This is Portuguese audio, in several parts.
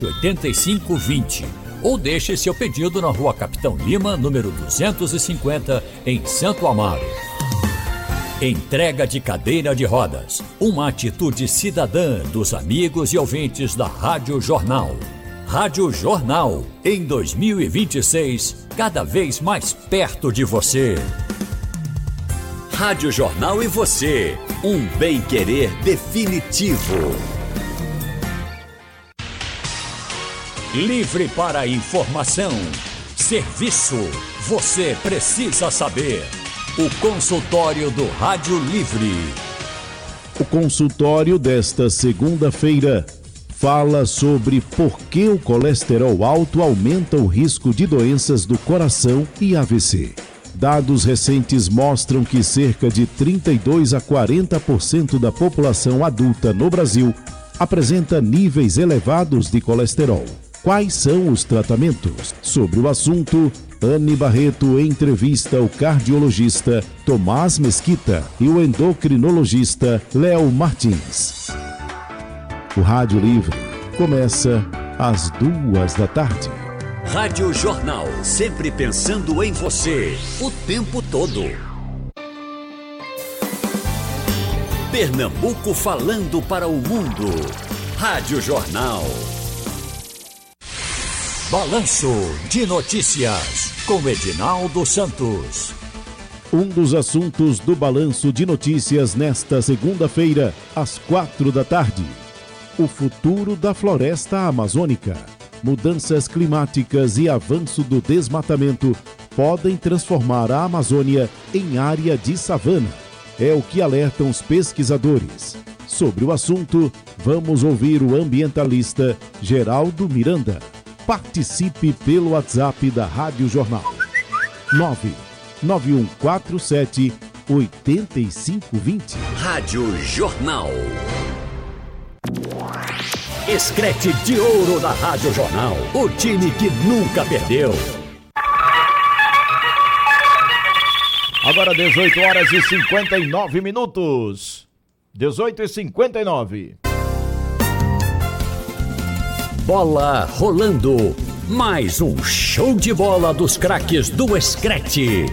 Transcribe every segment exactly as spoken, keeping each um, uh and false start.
oitenta e cinco vinte ou deixe seu pedido na Rua Capitão Lima, número duzentos e cinquenta, em Santo Amaro. Entrega de cadeira de rodas, uma atitude cidadã dos amigos e ouvintes da Rádio Jornal. Rádio Jornal, em dois mil e vinte e seis, cada vez mais perto de você. Rádio Jornal e você, um bem-querer definitivo. Livre para informação, serviço, você precisa saber. O consultório do Rádio Livre. O consultório desta segunda-feira fala sobre por que o colesterol alto aumenta o risco de doenças do coração e A V C. Dados recentes mostram que cerca de trinta e dois a quarenta por cento da população adulta no Brasil apresenta níveis elevados de colesterol. Quais são os tratamentos? Sobre o assunto, Anne Barreto entrevista o cardiologista Tomás Mesquita e o endocrinologista Léo Martins. O Rádio Livre começa às duas da tarde. Rádio Jornal, sempre pensando em você, o tempo todo. Pernambuco falando para o mundo. Rádio Jornal. Balanço de Notícias, com Edinaldo Santos. Um dos assuntos do Balanço de Notícias nesta segunda-feira, às quatro da tarde. O futuro da floresta amazônica. Mudanças climáticas e avanço do desmatamento podem transformar a Amazônia em área de savana. É o que alertam os pesquisadores. Sobre o assunto, vamos ouvir o ambientalista Geraldo Miranda. Participe pelo WhatsApp da Rádio Jornal. nove nove um quatro sete oito cinco dois zero. Rádio Jornal. Escrete de ouro da Rádio Jornal. O time que nunca perdeu. Agora dezoito horas e cinquenta e nove minutos. dezoito e cinquenta e nove. Bola rolando. Mais um show de bola dos craques do Escrete.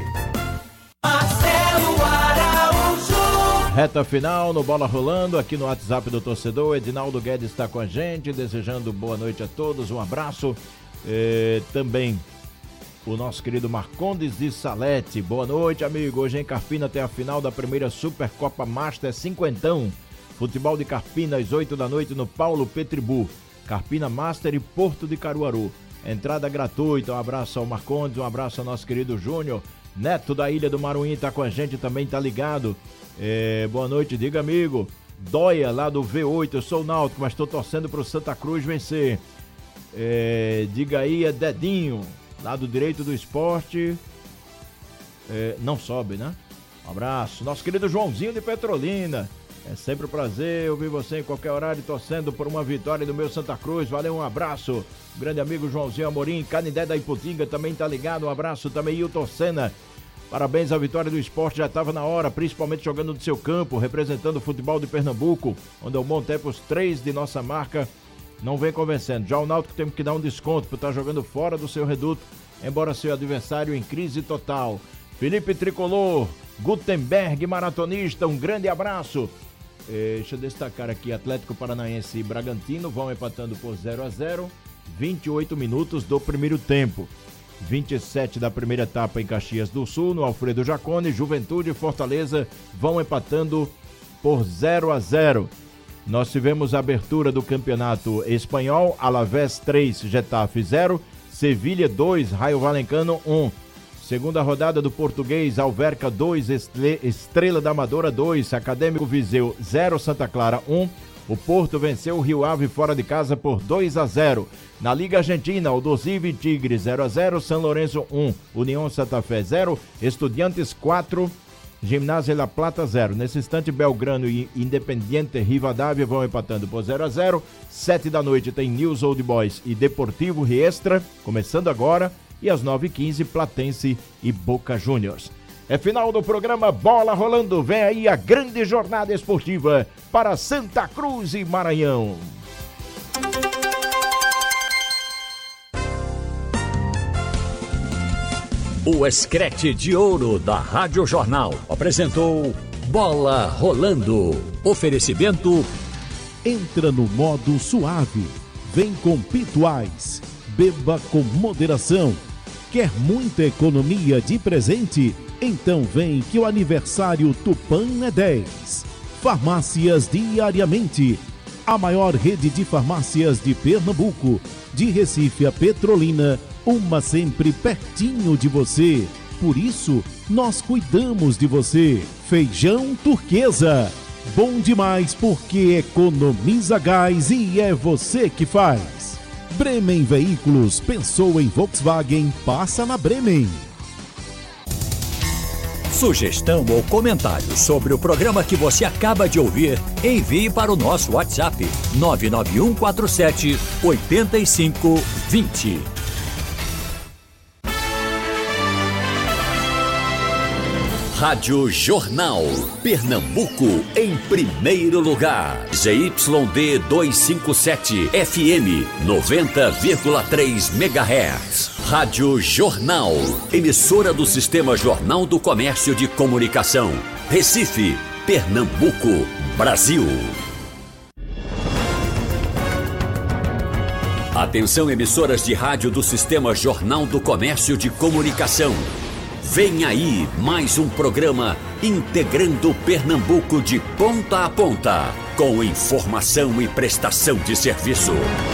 Marcelo Araújo. Reta final no Bola Rolando, aqui no WhatsApp do torcedor. Edinaldo Guedes está com a gente, desejando boa noite a todos, um abraço. Eh, também o nosso querido Marcondes de Salete. Boa noite, amigo. Hoje em Carpina tem a final da primeira Supercopa Master Cinquentão. Futebol de Carpina às oito da noite no Paulo Petribu. Carpina Master e Porto de Caruaru. Entrada gratuita. Um abraço ao Marcondes, um abraço ao nosso querido Júnior. Neto da Ilha do Maruim tá com a gente, também tá ligado. É, boa noite, diga amigo. Dóia lá do V oito, eu sou o Náutico, mas tô torcendo pro Santa Cruz vencer. É, diga aí, é Dedinho, lado direito do esporte. É, não sobe, né? Um abraço. Nosso querido Joãozinho de Petrolina. É sempre um prazer ouvir você em qualquer horário, torcendo por uma vitória do meu Santa Cruz. Valeu, um abraço. Grande amigo Joãozinho Amorim, Canindé da Iputinga também tá ligado. Um abraço também, Hilton Senna. Parabéns à vitória do esporte, já estava na hora, principalmente jogando no seu campo, representando o futebol de Pernambuco, onde há um bom tempo os três de nossa marca não vem convencendo. Já o Náutico temos que dar um desconto por estar jogando fora do seu reduto, embora seu adversário em crise total. Felipe Tricolor, Gutenberg, maratonista, um grande abraço. Deixa eu destacar aqui, Atlético Paranaense e Bragantino vão empatando por zero a zero, vinte e oito minutos do primeiro tempo. vinte e sete da primeira etapa em Caxias do Sul, no Alfredo Jaconi, Juventude e Fortaleza vão empatando por zero a zero. Nós tivemos a abertura do campeonato espanhol, Alavés três, Getafe zero, Sevilha dois, Raio Valencano um. Segunda rodada do português, Alverca dois, Estrela da Amadora dois, Acadêmico Viseu zero, Santa Clara um. O Porto venceu o Rio Ave fora de casa por dois a zero. Na Liga Argentina, Aldosivo e Tigre zero a zero, São Lourenço um, União Santa Fé zero, Estudiantes quatro, Gimnasia La Plata zero. Nesse instante, Belgrano e Independiente Rivadavia vão empatando por zero a zero. sete da noite tem News Old Boys e Deportivo Riestra, começando agora. E às nove e quinze, Platense e Boca Juniors. É final do programa Bola Rolando. Vem aí a grande jornada esportiva para Santa Cruz e Maranhão. O Escrete de Ouro da Rádio Jornal apresentou Bola Rolando. Oferecimento. Entra no modo suave. Vem com Pituais. Beba com moderação. Quer muita economia de presente? Então vem que o aniversário Tupã é dez. Farmácias Diariamente. A maior rede de farmácias de Pernambuco. De Recife a Petrolina. Uma sempre pertinho de você. Por isso, nós cuidamos de você. Feijão Turquesa. Bom demais porque economiza gás e é você que faz. Bremen Veículos. Pensou em Volkswagen? Passa na Bremen. Sugestão ou comentário sobre o programa que você acaba de ouvir, envie para o nosso WhatsApp nove nove um quatro sete oito cinco dois zero. Rádio Jornal, Pernambuco, em primeiro lugar. Z Y D duzentos e cinquenta e sete, F M, noventa vírgula três megahertz. Rádio Jornal, emissora do Sistema Jornal do Comércio de Comunicação. Recife, Pernambuco, Brasil. Atenção, emissoras de rádio do Sistema Jornal do Comércio de Comunicação. Vem aí mais um programa integrando Pernambuco de ponta a ponta, com informação e prestação de serviço.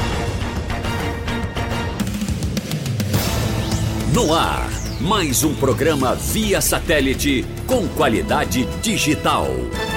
No ar, mais um programa via satélite com qualidade digital.